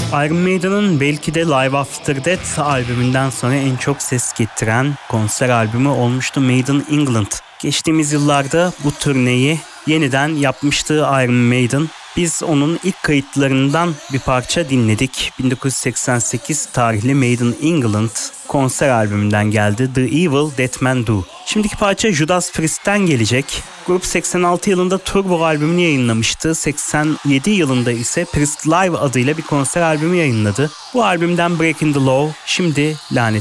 Iron Maiden'ın belki de Live After Death albümünden sonra en çok ses getiren konser albümü olmuştu Made in England. Geçtiğimiz yıllarda bu turneyi yeniden yapmıştı Iron Maiden. Biz onun ilk kayıtlarından bir parça dinledik. 1988 tarihli Made in England konser albümünden geldi. The Evil That Men Do. Şimdiki parça Judas Priest'ten gelecek. Grup 86 yılında Turbo albümünü yayınlamıştı. 87 yılında ise Priest Live adıyla bir konser albümü yayınladı. Bu albümden Breaking the Law, şimdi Lanet